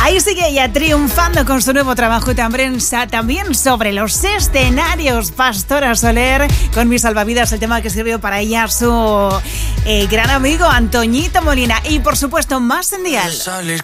Ahí sigue ella triunfando con su nuevo trabajo y también sobre los escenarios. Pastora Soler con Mis Salvavidas, el tema que escribió para ella su gran amigo Antoñito Molina. Y por supuesto más en Dial. Salir